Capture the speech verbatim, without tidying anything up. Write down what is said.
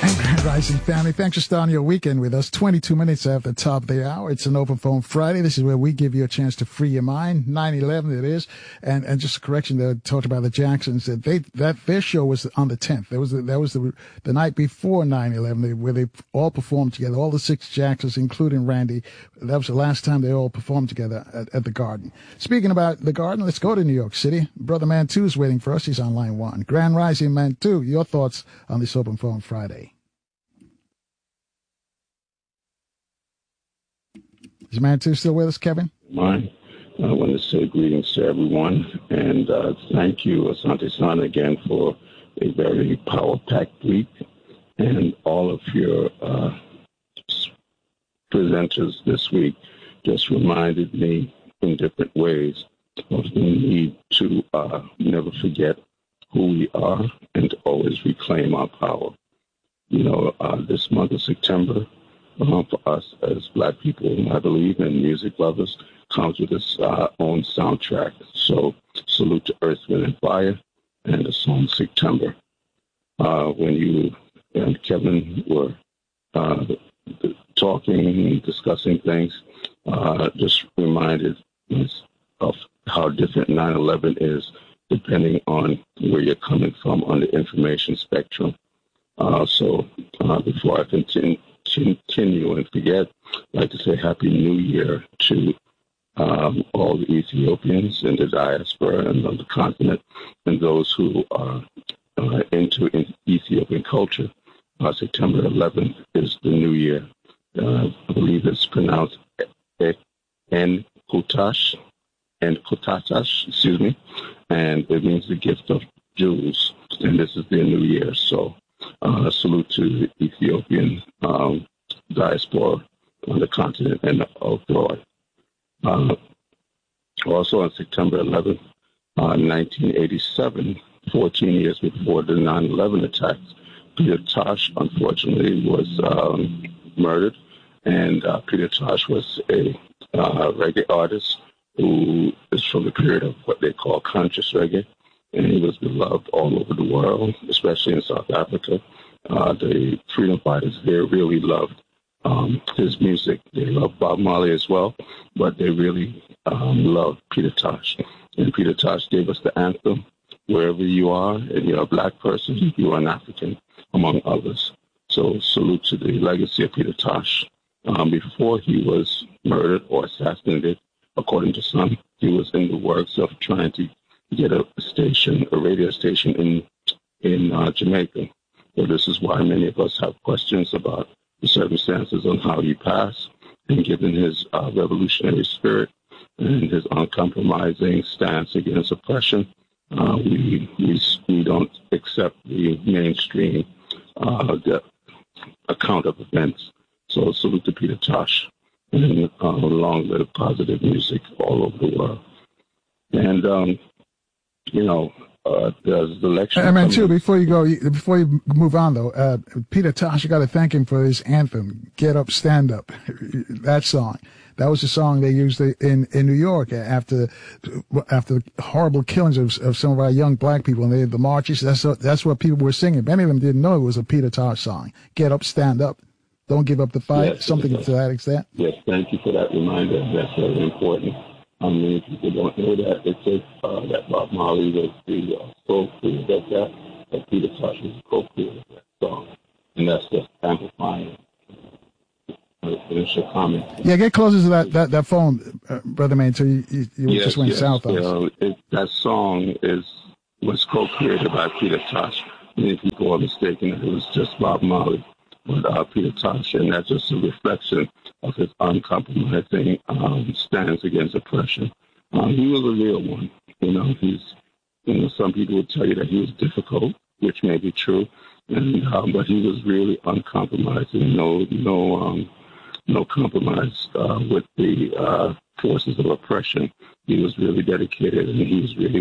Rising family, thanks for starting your weekend with us. twenty-two minutes after the top of the hour. It's an Open Phone Friday. This is where we give you a chance to free your mind. nine eleven it is. And and just a correction, they talked about the Jacksons. That they that their show was on the tenth. That was the, that was the the night before nine eleven, where they all performed together. All the six Jacksons, including Randy. That was the last time they all performed together at, at the Garden. Speaking about the Garden, let's go to New York City. Brother Mantu is waiting for us. He's on line one. Grand Rising Mantu, your thoughts on this Open Phone Friday? Is Mantu still with us, Kevin? Mine. I want to say greetings to everyone, and uh, thank you, Asante Sana, again for a very power-packed week, and all of your uh, presenters this week just reminded me in different ways of the need to uh, never forget who we are and to always reclaim our power. You know, uh, this month of September, Uh, for us as Black people, I believe, and music lovers, comes with its uh, own soundtrack. So salute to Earth, Wind, and Fire and the song September. Uh, when you and Kevin were uh, talking and discussing things, uh, just reminded us of how different nine eleven is depending on where you're coming from on the information spectrum. Uh, so uh, before I continue, continue and forget, I'd like to say Happy New Year to um, all the Ethiopians in the diaspora and on the continent and those who are uh, into in Ethiopian culture. Uh, September eleventh is the new year. Uh, I believe it's pronounced En-Kutash, En-Kutatash, excuse me, and it means the gift of Jews, and this is their new year. So Uh, salute to the Ethiopian um, diaspora on the continent and abroad. Uh, also on September eleventh, uh, nineteen eighty-seven, fourteen years before the nine eleven attacks, Peter Tosh, unfortunately, was um, murdered. And uh, Peter Tosh was a uh, reggae artist who is from the period of what they call conscious reggae. And he was beloved all over the world, especially in South Africa. Uh, the freedom fighters there really loved um, his music. They loved Bob Marley as well, but they really um, loved Peter Tosh. And Peter Tosh gave us the anthem, wherever you are, and you're a Black person, you are an African, among others. So salute to the legacy of Peter Tosh. Um, before he was murdered or assassinated, according to some, he was in the works of trying to get a station, a radio station in in uh, Jamaica. So this is why many of us have questions about the circumstances on how he passed. And given his uh, revolutionary spirit and his uncompromising stance against oppression, uh, we, we we don't accept the mainstream uh, the account of events. So salute to Peter Tosh and uh, long live positive music all over the world. And um, You know, uh, there's the election. I mean, too, before you go, before you move on, though, uh, Peter Tosh, you got to thank him for his anthem, Get Up, Stand Up, that song. That was the song they used in, in New York after after the horrible killings of, of some of our young Black people. And they had the marches. That's what, that's what people were singing. Many of them didn't know it was a Peter Tosh song. Get up, stand up. Don't give up the fight. Yes, Something yes, to that extent. Yes, thank you for that reminder. That's very important. Um, many people don't know that. It says uh, that Bob Marley was the uh, co-creator of that, that Peter Tosh was the co-creator of that song. And that's just amplifying initial comment. Yeah, get closer to that, that, that phone, uh, Brother Man, so you, you, you yes, just went yes. south on you us. know, it, That song is was co-created by Peter Tosh. Many people are mistaken that it was just Bob Marley. But uh, Peter Tosh, and that's just a reflection of his uncompromising um, stance against oppression. Um, he was a real one. You know, he's. You know, some people would tell you that he was difficult, which may be true, and um, but he was really uncompromising. No, no, um, no compromise uh, with the uh, forces of oppression. He was really dedicated, and he was really